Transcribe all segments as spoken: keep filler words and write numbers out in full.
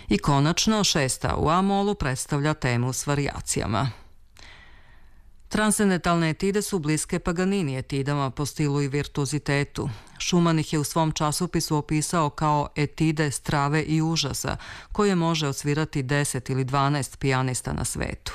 I konačno, šesta u A-molu predstavlja temu s varijacijama. Transcendentalne etide su bliske Paganini etidama po stilu i virtuozitetu. Schumann ih je u svom časopisu opisao kao etide strave i užasa, koje može odsvirati deset ili dvanaest pijanista na svetu.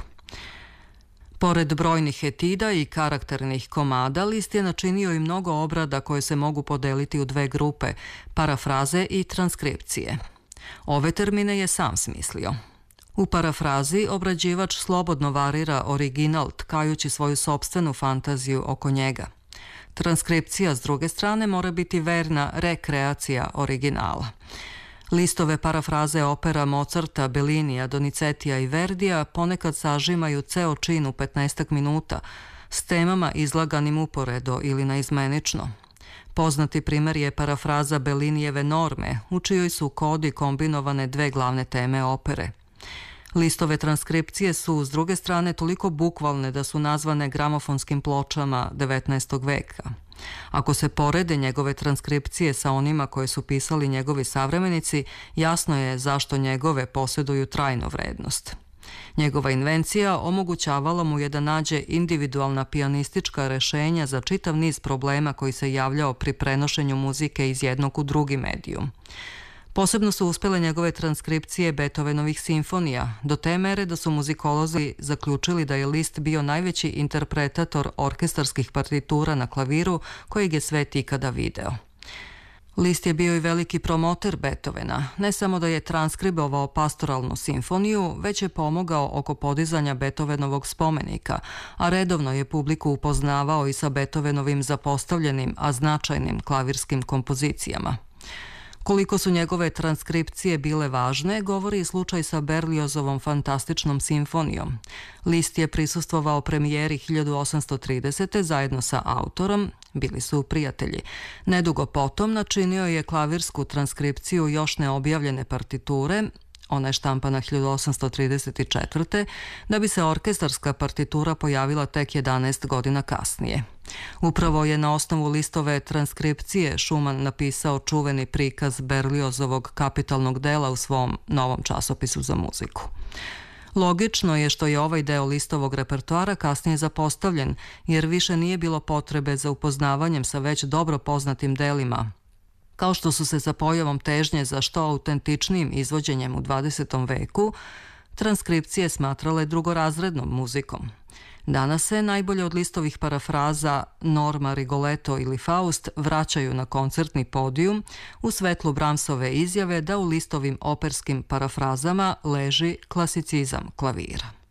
Pored brojnih etida i karakternih komada, Liszt je načinio i mnogo obrada koje se mogu podeliti u dve grupe, parafraze i transkripcije. Ove termine je sam smislio. U parafrazi obrađivač slobodno varira original tkajući svoju sopstvenu fantaziju oko njega. Transkripcija, s druge strane, mora biti verna rekreacija originala. Listove parafraze opera Mozarta, Bellinija, Donizetija i Verdija ponekad sažimaju ceo čin u petnaestak minuta s temama izlaganim uporedo ili naizmenično. Poznati primer je parafraza Bellinijeve Norme, u čijoj su kodi kombinovane dve glavne teme opere. Listove transkripcije su, s druge strane, toliko bukvalne da su nazvane gramofonskim pločama devetnaestog veka. Ako se porede njegove transkripcije sa onima koje su pisali njegovi savremenici, jasno je zašto njegove posjeduju trajnu vrednost. Njegova invencija omogućavala mu je da nađe individualna pijanistička rešenja za čitav niz problema koji se javljao pri prenošenju muzike iz jednog u drugi medijum. Posebno su uspjele njegove transkripcije Beethovenovih simfonija, do te mere da su muzikolozi zaključili da je Liszt bio najveći interpretator orkestarskih partitura na klaviru kojeg je svet ikada video. Liszt je bio i veliki promoter Beethovena, ne samo da je transkribovao pastoralnu simfoniju, već je pomogao oko podizanja Beethovenovog spomenika, a redovno je publiku upoznavao i sa Beethovenovim zapostavljenim, a značajnim klavirskim kompozicijama. Koliko su njegove transkripcije bile važne, govori i slučaj sa Berliozovom fantastičnom simfonijom. Liszt je prisustvovao premijeri hiljadu osamsto tridesete zajedno sa autorom, bili su prijatelji. Nedugo potom načinio je klavirsku transkripciju još neobjavljene partiture, ona je štampana hiljadu osamsto trideset četvrte da bi se orkestarska partitura pojavila tek jedanaest godina kasnije. Upravo je na osnovu Lisztove transkripcije Schumann napisao čuveni prikaz Berliozovog kapitalnog dela u svom novom časopisu za muziku. Logično je što je ovaj deo Lisztovog repertoara kasnije zapostavljen, jer više nije bilo potrebe za upoznavanjem sa već dobro poznatim delima, kao što su se sa pojavom težnje za što autentičnijim izvođenjem u dvadesetom veku, transkripcije smatrale drugorazrednom muzikom. Danas se najbolje od Lisztovih parafraza Norma, Rigoletto ili Faust vraćaju na koncertni podijum u svetlu Brahmsove izjave da u Lisztovim operskim parafrazama leži klasicizam klavira.